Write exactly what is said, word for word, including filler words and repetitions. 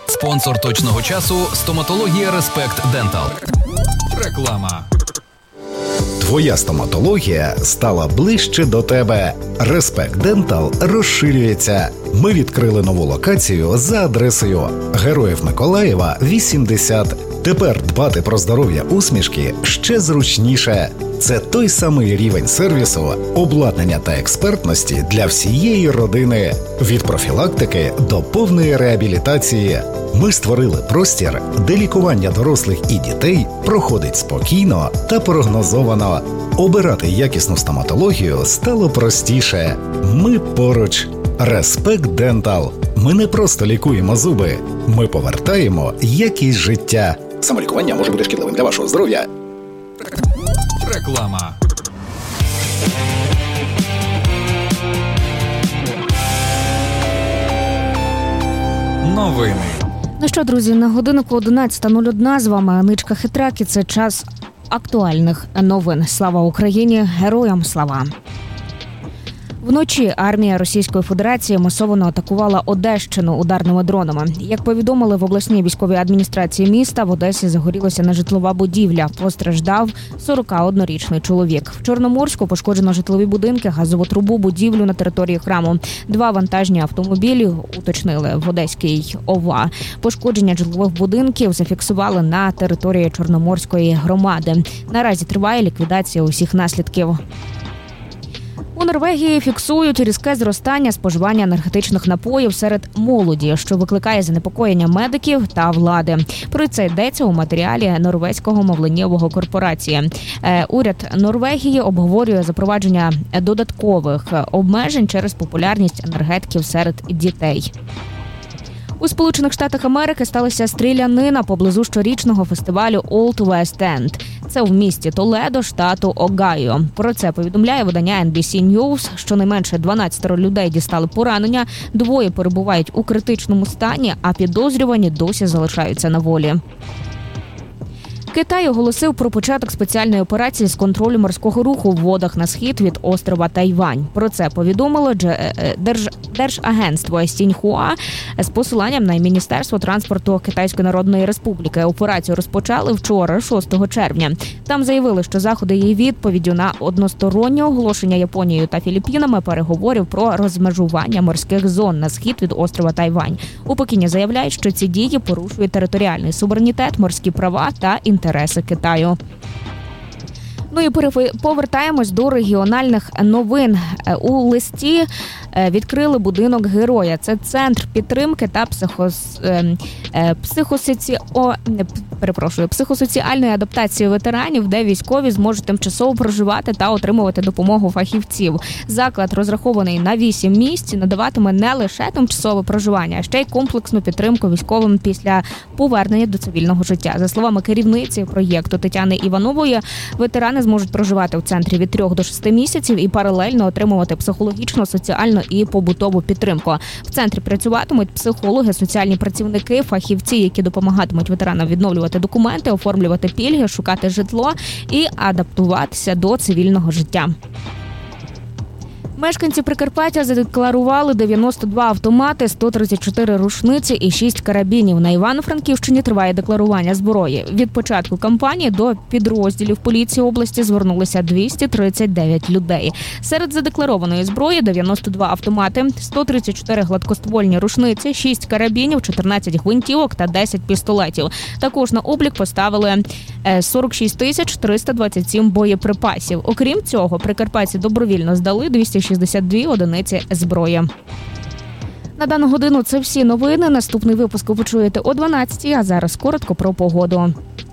Спонсор точного часу – стоматологія Респект Дентал. Реклама. Твоя стоматологія стала ближче до тебе. Респект Дентал розширюється. Ми відкрили нову локацію за адресою Героїв Миколаєва, вісімдесят. Тепер дбати про здоров'я усмішки ще зручніше. Це той самий рівень сервісу, обладнання та експертності для всієї родини. Від профілактики до повної реабілітації. Ми створили простір, де лікування дорослих і дітей проходить спокійно та прогнозовано. Обирати якісну стоматологію стало простіше. Ми поруч. Респект Дентал. Ми не просто лікуємо зуби. Ми повертаємо якість життя. Самолікування може бути шкідливим для вашого здоров'я. Реклама. Новини. Ну що, друзі, на годиннику одинадцята нуль один з вами Аничка Хитрак, і це час актуальних новин. Слава Україні! Героям слава! Вночі армія Російської Федерації масово атакувала Одещину ударними дронами. Як повідомили в обласній військовій адміністрації міста, в Одесі загорілася нежитлова будівля. Постраждав сорокаоднорічний чоловік. В Чорноморську пошкоджено житлові будинки, газову трубу, будівлю на території храму. Два вантажні автомобілі, уточнили в Одеській ОВА. Пошкодження житлових будинків зафіксували на території Чорноморської громади. Наразі триває ліквідація усіх наслідків. У Норвегії фіксують різке зростання споживання енергетичних напоїв серед молоді, що викликає занепокоєння медиків та влади. Про це йдеться у матеріалі норвезького мовленнєвого корпорації. Уряд Норвегії обговорює запровадження додаткових обмежень через популярність енергетиків серед дітей. У Сполучених Штатах Америки сталася стрілянина поблизу щорічного фестивалю Old West End. Це в місті Толедо, штату Огайо. Про це повідомляє видання ен бі сі News. Щонайменше дванадцять людей дістали поранення, двоє перебувають у критичному стані, а підозрювані досі залишаються на волі. Китай оголосив про початок спеціальної операції з контролю морського руху в водах на схід від острова Тайвань. Про це повідомило Держ... Держагентство Сіньхуа з посиланням на Міністерство транспорту Китайської Народної Республіки. Операцію розпочали вчора, шостого червня. Там заявили, що заходи є відповіддю на одностороннє оголошення Японією та Філіппінами переговорів про розмежування морських зон на схід від острова Тайвань. У Пекіні заявляють, що ці дії порушують територіальний суверенітет, морські права та інтереси Китаю. Ну і повертаємось до регіональних новин. У Листі відкрили будинок героя. Це центр підтримки та психос... психосоці... О... Перепрошую, психосоціальної адаптації ветеранів, де військові зможуть тимчасово проживати та отримувати допомогу фахівців. Заклад розрахований на вісім місць, надаватиме не лише тимчасове проживання, а ще й комплексну підтримку військовим після повернення до цивільного життя. За словами керівниці проєкту Тетяни Іванової, ветерани зможуть проживати в центрі від трьох до шести місяців і паралельно отримувати психологічну, соціальну і побутову підтримку. В центрі працюватимуть психологи, соціальні працівники, фахівці, які допомагатимуть ветеранам відновлювати документи, оформлювати пільги, шукати житло і адаптуватися до цивільного життя. Мешканці Прикарпаття задекларували дев'яносто два автомати, сто тридцять чотири рушниці і шість карабінів. На Івано-Франківщині триває декларування зброї. Від початку кампанії до підрозділів поліції області звернулися двісті тридцять дев'ять людей. Серед задекларованої зброї дев'яносто два автомати, сто тридцять чотири гладкоствольні рушниці, шість карабінів, чотирнадцять гвинтівок та десять пістолетів. Також на облік поставили сорок шість тисяч триста двадцять сім боєприпасів. Окрім цього, прикарпатці добровільно здали двісті шістдесят дві одиниці зброї. На дану годину це всі новини. Наступний випуск ви почуєте о дванадцятій, а зараз коротко про погоду.